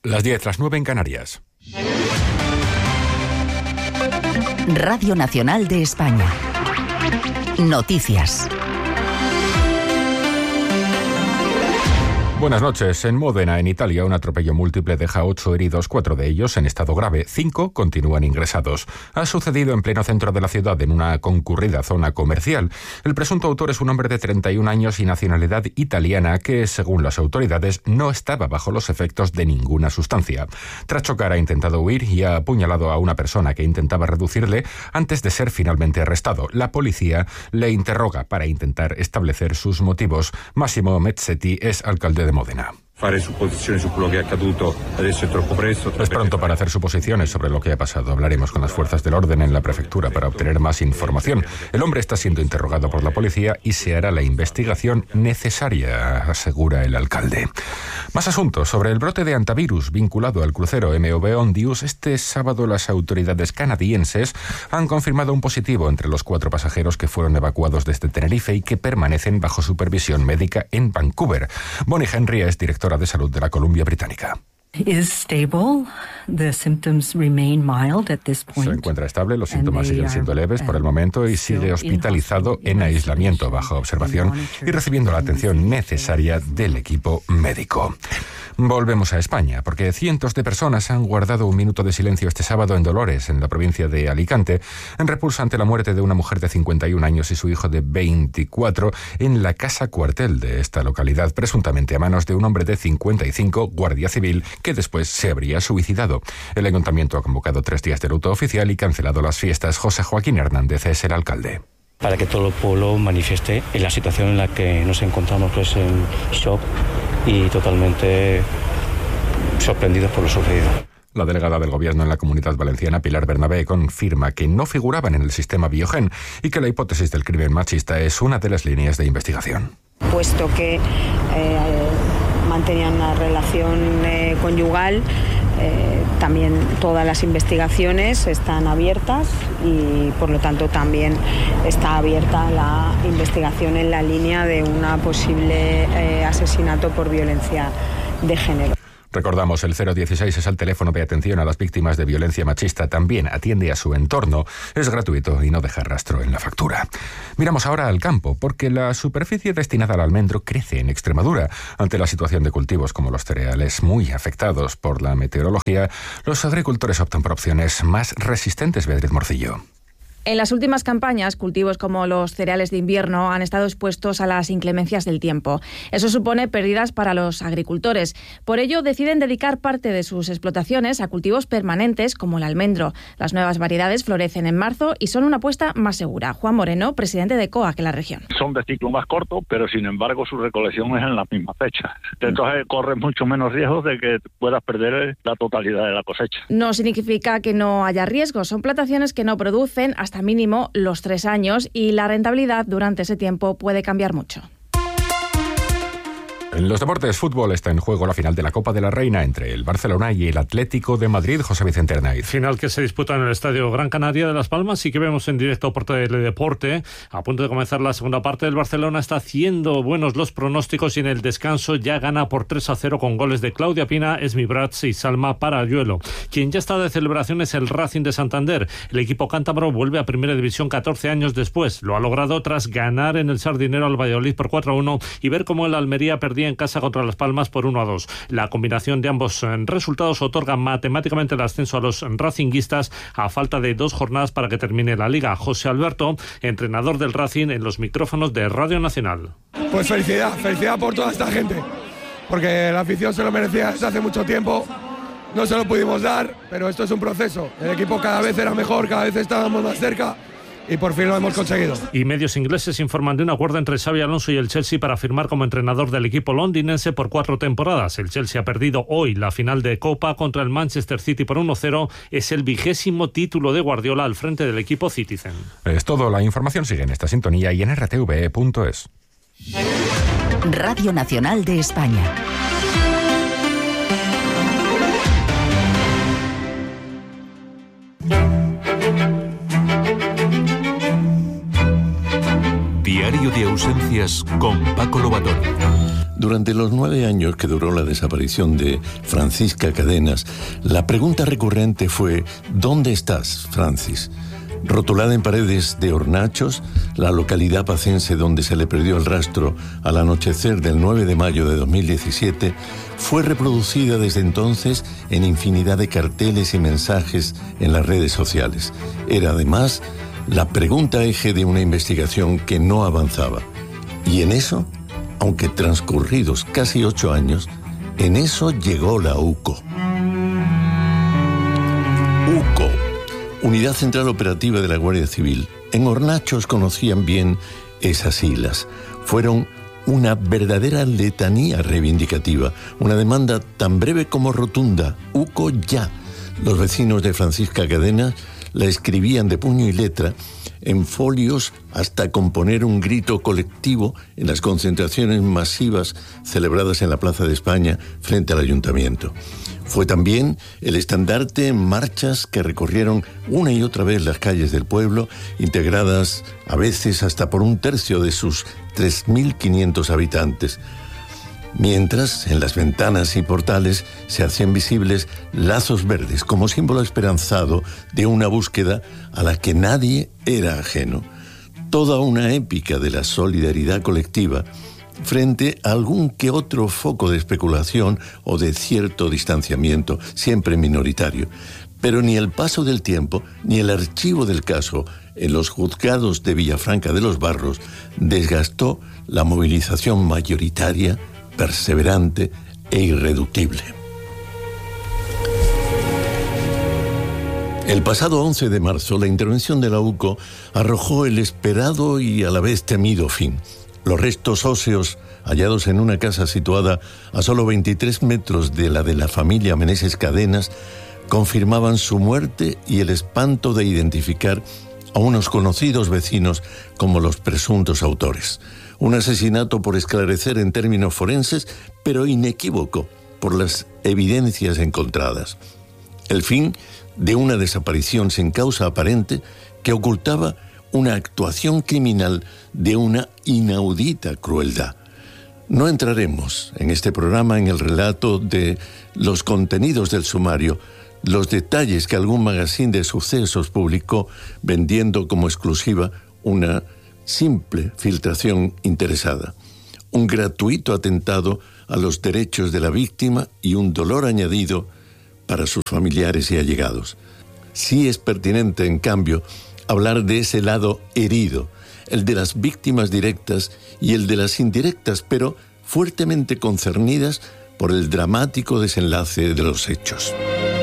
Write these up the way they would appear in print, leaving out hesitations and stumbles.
Las 10, las 9 en Canarias. Radio Nacional de España. Noticias. Buenas noches. En Módena, en Italia, un atropello múltiple deja 8 heridos, 4 de ellos en estado grave. 5 continúan ingresados. Ha sucedido en pleno centro de la ciudad, en una concurrida zona comercial. El presunto autor es un hombre de 31 años y nacionalidad italiana que, según las autoridades, no estaba bajo los efectos de ninguna sustancia. Tras chocar, ha intentado huir y ha apuñalado a una persona que intentaba reducirle antes de ser finalmente arrestado. La policía le interroga para intentar establecer sus motivos. Massimo Mezzetti es alcalde de Módena. Es pronto para hacer suposiciones sobre lo que ha pasado. Hablaremos con las fuerzas del orden en la prefectura para obtener más información. El hombre está siendo interrogado por la policía y se hará la investigación necesaria, asegura el alcalde. Más asuntos sobre el brote de antivirus vinculado al crucero MV Ondius. Este sábado las autoridades canadienses han confirmado un positivo entre los 4 pasajeros que fueron evacuados desde Tenerife y que permanecen bajo supervisión médica en Vancouver. Bonnie Henry es directora de salud de la Columbia Británica. Se encuentra estable, los síntomas siguen siendo leves por el momento y sigue hospitalizado en aislamiento bajo observación y recibiendo la atención necesaria del equipo médico. Volvemos a España, porque cientos de personas han guardado un minuto de silencio este sábado en Dolores, en la provincia de Alicante, en repulsa ante la muerte de una mujer de 51 años y su hijo de 24 en la casa cuartel de esta localidad, presuntamente a manos de un hombre de 55, guardia civil, que después se habría suicidado. El ayuntamiento ha convocado 3 días de luto oficial y cancelado las fiestas. José Joaquín Hernández es el alcalde. Para que todo el pueblo manifieste en la situación en la que nos encontramos, pues en shock y totalmente sorprendidos por lo sucedido. La delegada del Gobierno en la Comunidad Valenciana, Pilar Bernabé, confirma que no figuraban en el sistema Biogen y que la hipótesis del crimen machista es una de las líneas de investigación. Puesto que mantenían una relación conyugal, también todas las investigaciones están abiertas y por lo tanto también está abierta la investigación en la línea de una posible asesinato por violencia de género. Recordamos, el 016 es el teléfono de atención a las víctimas de violencia machista. También atiende a su entorno, es gratuito y no deja rastro en la factura. Miramos ahora al campo, porque la superficie destinada al almendro crece en Extremadura. Ante la situación de cultivos como los cereales muy afectados por la meteorología, los agricultores optan por opciones más resistentes. Beatriz Morcillo. En las últimas campañas, cultivos como los cereales de invierno han estado expuestos a las inclemencias del tiempo. Eso supone pérdidas para los agricultores. Por ello, deciden dedicar parte de sus explotaciones a cultivos permanentes como el almendro. Las nuevas variedades florecen en marzo y son una apuesta más segura. Juan Moreno, presidente de COAC en la región. Son de ciclo más corto, pero sin embargo su recolección es en la misma fecha. Entonces corres mucho menos riesgos de que puedas perder la totalidad de la cosecha. No significa que no haya riesgos. Son plantaciones que no producen hasta mínimo los 3 años y la rentabilidad durante ese tiempo puede cambiar mucho. En los deportes, fútbol, está en juego la final de la Copa de la Reina entre el Barcelona y el Atlético de Madrid. José Vicente Arnaiz. Final que se disputa en el Estadio Gran Canaria de Las Palmas y que vemos en directo por Teledeporte. A punto de comenzar la segunda parte, el Barcelona está haciendo buenos los pronósticos y en el descanso ya gana por 3-0 con goles de Claudia Pina, Esmi Brats y Salma Parayuelo. Quien ya está de celebración es el Racing de Santander. El equipo cántabro vuelve a Primera División 14 años después. Lo ha logrado tras ganar en el Sardinero al Valladolid por 4-1 y ver cómo el Almería perdía en casa contra Las Palmas por 1-2. La combinación de ambos resultados otorga matemáticamente el ascenso a los racinguistas a falta de 2 jornadas para que termine la liga. José Alberto, entrenador del Racing, en los micrófonos de Radio Nacional. Pues felicidad por toda esta gente, porque la afición se lo merecía desde hace mucho tiempo. No se lo pudimos dar, pero esto es un proceso. El equipo cada vez era mejor, cada vez estábamos más cerca. Y por fin lo hemos conseguido. Y medios ingleses informan de un acuerdo entre Xabi Alonso y el Chelsea para firmar como entrenador del equipo londinense por 4 temporadas. El Chelsea ha perdido hoy la final de Copa contra el Manchester City por 1-0. Es el 20º título de Guardiola al frente del equipo Citizen. Es todo. La información sigue en esta sintonía y en rtve.es. Radio Nacional de España. Diario de ausencia Noticias con Paco Lobatón. Durante los 9 años que duró la desaparición de Francisca Cadenas, la pregunta recurrente fue: ¿dónde estás, Francis? Rotulada en paredes de Hornachos, la localidad pacense donde se le perdió el rastro al anochecer del 9 de mayo de 2017, fue reproducida desde entonces en infinidad de carteles y mensajes en las redes sociales. Era además la pregunta eje de una investigación que no avanzaba. Y en eso, aunque transcurridos casi 8 años, en eso llegó la UCO. UCO, Unidad Central Operativa de la Guardia Civil. En Hornachos conocían bien esas siglas. Fueron una verdadera letanía reivindicativa, una demanda tan breve como rotunda: UCO ya. Los vecinos de Francisca Cadenas la escribían de puño y letra en folios hasta componer un grito colectivo en las concentraciones masivas celebradas en la Plaza de España frente al Ayuntamiento. Fue también el estandarte en marchas que recorrieron una y otra vez las calles del pueblo, integradas a veces hasta por 1/3 de sus 3.500 habitantes. Mientras, en las ventanas y portales se hacían visibles lazos verdes como símbolo esperanzado de una búsqueda a la que nadie era ajeno. Toda una épica de la solidaridad colectiva frente a algún que otro foco de especulación o de cierto distanciamiento, siempre minoritario. Pero ni el paso del tiempo, ni el archivo del caso en los juzgados de Villafranca de los Barros desgastó la movilización mayoritaria, perseverante e irreductible. El pasado 11 de marzo, la intervención de la UCO arrojó el esperado y a la vez temido fin. Los restos óseos hallados en una casa situada a solo 23 metros de la familia Meneses Cadenas confirmaban su muerte y el espanto de identificar a unos conocidos vecinos como los presuntos autores. Un asesinato por esclarecer en términos forenses, pero inequívoco por las evidencias encontradas. El fin de una desaparición sin causa aparente que ocultaba una actuación criminal de una inaudita crueldad. No entraremos en este programa en el relato de los contenidos del sumario, los detalles que algún magazine de sucesos publicó vendiendo como exclusiva una simple filtración interesada. Un gratuito atentado a los derechos de la víctima y un dolor añadido para sus familiares y allegados. Sí es pertinente, en cambio, hablar de ese lado herido, el de las víctimas directas y el de las indirectas, pero fuertemente concernidas por el dramático desenlace de los hechos.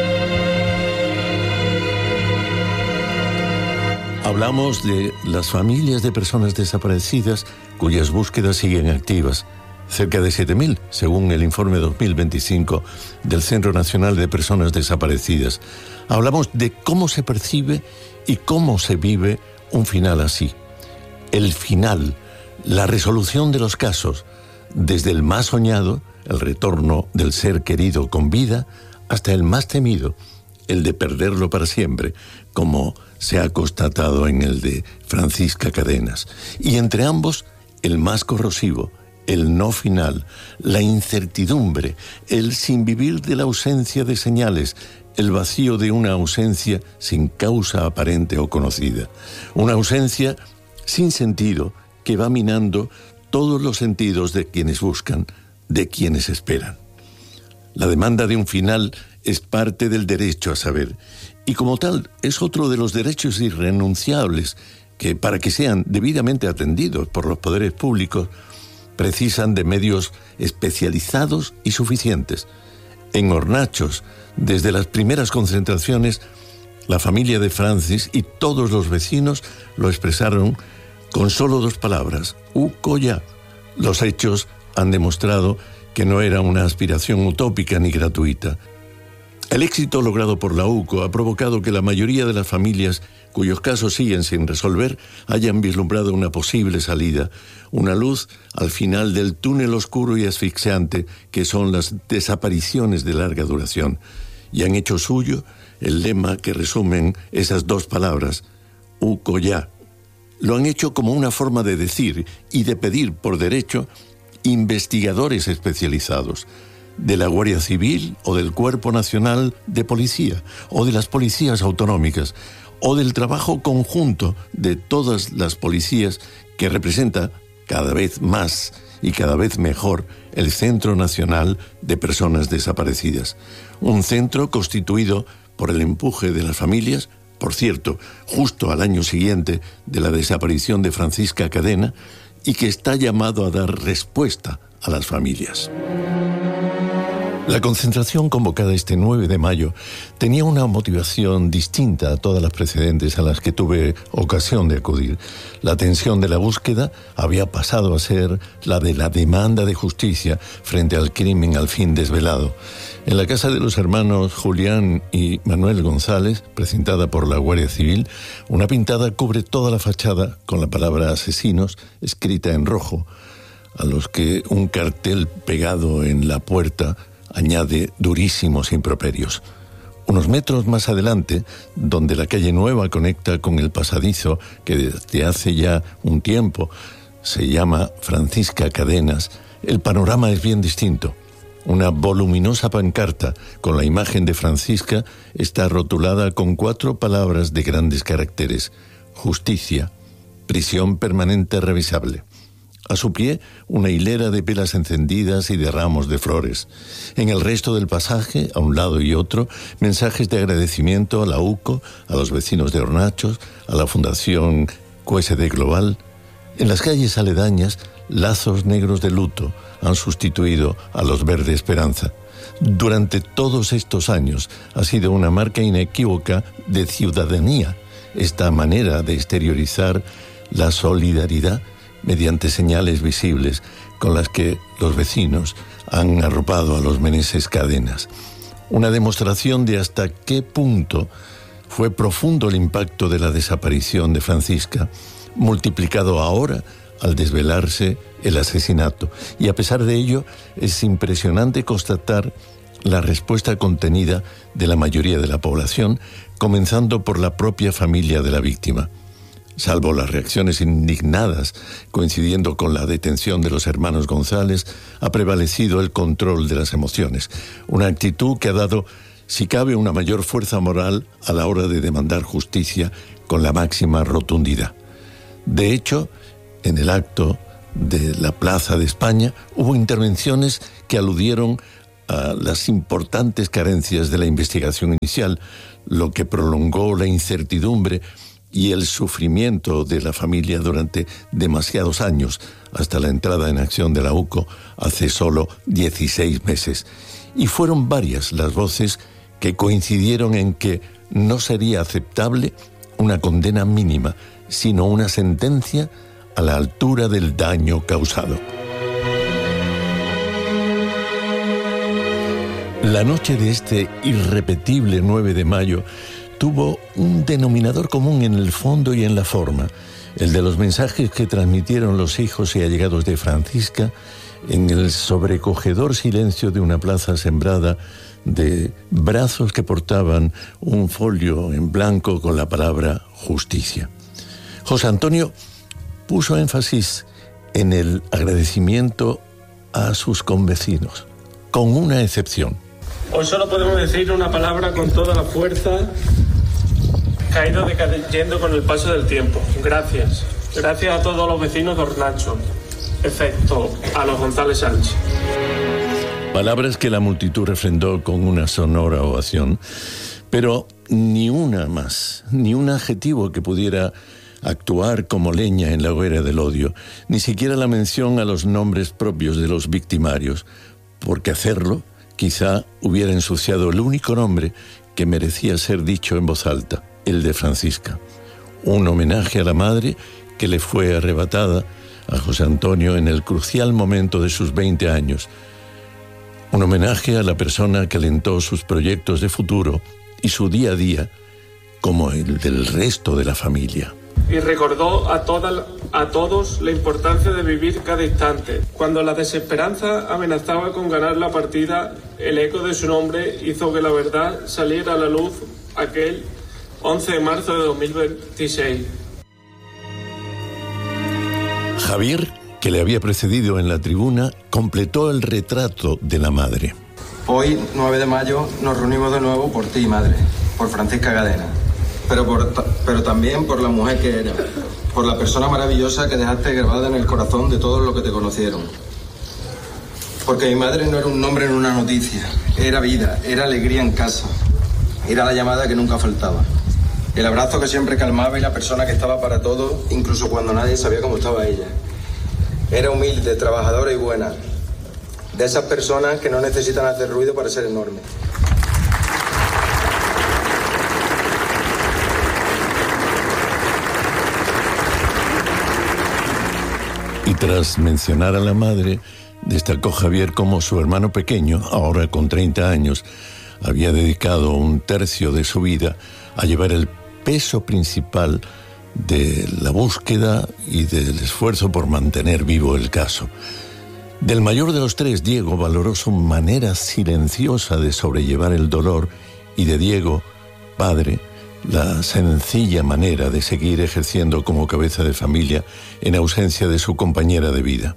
Hablamos de las familias de personas desaparecidas cuyas búsquedas siguen activas, cerca de 7.000, según el informe 2025 del Centro Nacional de Personas Desaparecidas. Hablamos de cómo se percibe y cómo se vive un final así. El final, la resolución de los casos, desde el más soñado, el retorno del ser querido con vida, hasta el más temido, el de perderlo para siempre, como se ha constatado en el de Francisca Cadenas. Y entre ambos, el más corrosivo, el no final, la incertidumbre, el sin vivir de la ausencia de señales, el vacío de una ausencia sin causa aparente o conocida. Una ausencia sin sentido que va minando todos los sentidos de quienes buscan, de quienes esperan. La demanda de un final es parte del derecho a saber, y como tal es otro de los derechos irrenunciables que, para que sean debidamente atendidos por los poderes públicos, precisan de medios especializados y suficientes. En Hornachos, desde las primeras concentraciones, la familia de Francis y todos los vecinos lo expresaron con solo 2 palabras: UCO ya. Los hechos han demostrado que no era una aspiración utópica ni gratuita. El éxito logrado por la UCO ha provocado que la mayoría de las familias cuyos casos siguen sin resolver hayan vislumbrado una posible salida, una luz al final del túnel oscuro y asfixiante que son las desapariciones de larga duración, y han hecho suyo el lema que resumen esas 2 palabras: UCO ya. Lo han hecho como una forma de decir y de pedir por derecho investigadores especializados de la Guardia Civil o del Cuerpo Nacional de Policía o de las policías autonómicas o del trabajo conjunto de todas las policías que representa cada vez más y cada vez mejor el Centro Nacional de Personas Desaparecidas. Un centro constituido por el empuje de las familias, por cierto, justo al año siguiente de la desaparición de Francisca Cadena, y que está llamado a dar respuesta a las familias. La concentración convocada este 9 de mayo tenía una motivación distinta a todas las precedentes a las que tuve ocasión de acudir. La tensión de la búsqueda había pasado a ser la de la demanda de justicia frente al crimen al fin desvelado. En la casa de los hermanos Julián y Manuel González, precintada por la Guardia Civil, una pintada cubre toda la fachada con la palabra asesinos escrita en rojo, a los que un cartel pegado en la puerta añade durísimos improperios. Unos metros más adelante, donde la calle Nueva conecta con el pasadizo que desde hace ya un tiempo se llama Francisca Cadenas, el panorama es bien distinto. Una voluminosa pancarta con la imagen de Francisca está rotulada con 4 palabras de grandes caracteres: justicia, prisión permanente revisable. A su pie, una hilera de velas encendidas y de ramos de flores. En el resto del pasaje, a un lado y otro, mensajes de agradecimiento a la UCO, a los vecinos de Hornachos, a la Fundación QSD Global. En las calles aledañas, lazos negros de luto han sustituido a los verde esperanza. Durante todos estos años ha sido una marca inequívoca de ciudadanía esta manera de exteriorizar la solidaridad mediante señales visibles con las que los vecinos han arropado a los Meneses Cadenas. Una demostración de hasta qué punto fue profundo el impacto de la desaparición de Francisca, multiplicado ahora al desvelarse el asesinato. Y a pesar de ello, es impresionante constatar la respuesta contenida de la mayoría de la población, comenzando por la propia familia de la víctima. Salvo las reacciones indignadas, coincidiendo con la detención de los hermanos González, ha prevalecido el control de las emociones. Una actitud que ha dado, si cabe, una mayor fuerza moral a la hora de demandar justicia con la máxima rotundidad. De hecho, en el acto de la Plaza de España hubo intervenciones que aludieron a las importantes carencias de la investigación inicial, lo que prolongó la incertidumbre y el sufrimiento de la familia durante demasiados años, hasta la entrada en acción de la UCO hace solo 16 meses. Y fueron varias las voces que coincidieron en que no sería aceptable una condena mínima, sino una sentencia a la altura del daño causado. La noche de este irrepetible 9 de mayo tuvo un denominador común en el fondo y en la forma, el de los mensajes que transmitieron los hijos y allegados de Francisca en el sobrecogedor silencio de una plaza sembrada de brazos que portaban un folio en blanco con la palabra justicia. José Antonio puso énfasis en el agradecimiento a sus convecinos, con una excepción. Hoy solo podemos decir una palabra con toda la fuerza que ha ido decayendo con el paso del tiempo. Gracias. Gracias a todos los vecinos de Hornacho, excepto a los González Sánchez. Palabras que la multitud refrendó con una sonora ovación, pero ni una más, ni un adjetivo que pudiera actuar como leña en la hoguera del odio, ni siquiera la mención a los nombres propios de los victimarios, porque hacerlo quizá hubiera ensuciado el único nombre que merecía ser dicho en voz alta, el de Francisca. Un homenaje a la madre que le fue arrebatada a José Antonio en el crucial momento de sus 20 años. Un homenaje a la persona que alentó sus proyectos de futuro y su día a día, como el del resto de la familia. Y recordó a todos la importancia de vivir cada instante. Cuando la desesperanza amenazaba con ganar la partida, el eco de su nombre hizo que la verdad saliera a la luz aquel 11 de marzo de 2026. Javier, que le había precedido en la tribuna, completó el retrato de la madre. Hoy, 9 de mayo, nos reunimos de nuevo por ti, madre, por Francisca Cadena, pero también por la mujer que era, por la persona maravillosa que dejaste grabada en el corazón de todos los que te conocieron. Porque mi madre no era un nombre en una noticia, era vida, era alegría en casa, era la llamada que nunca faltaba, el abrazo que siempre calmaba y la persona que estaba para todo, incluso cuando nadie sabía cómo estaba ella. Era humilde, trabajadora y buena, de esas personas que no necesitan hacer ruido para ser enormes. Y tras mencionar a la madre, destacó Javier cómo su hermano pequeño, ahora con 30 años, había dedicado un tercio de su vida a llevar el peso principal de la búsqueda y del esfuerzo por mantener vivo el caso. Del mayor de los tres, Diego valoró su manera silenciosa de sobrellevar el dolor y de Diego, padre, la sencilla manera de seguir ejerciendo como cabeza de familia en ausencia de su compañera de vida.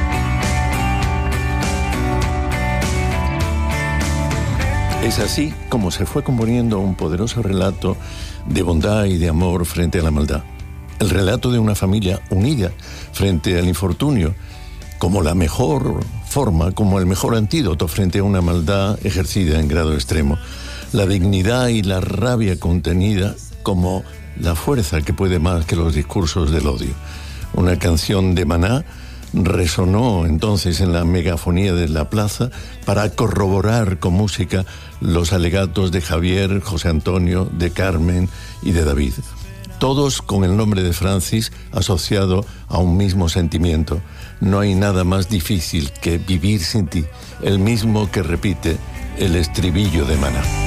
Es así como se fue componiendo un poderoso relato de bondad y de amor frente a la maldad. El relato de una familia unida frente al infortunio, como la mejor forma, como el mejor antídoto frente a una maldad ejercida en grado extremo. La dignidad y la rabia contenida como la fuerza que puede más que los discursos del odio. Una canción de Maná resonó entonces en la megafonía de la plaza para corroborar con música los alegatos de Javier, José Antonio, de Carmen y de David. Todos con el nombre de Francis asociado a un mismo sentimiento. No hay nada más difícil que vivir sin ti, el mismo que repite el estribillo de Maná.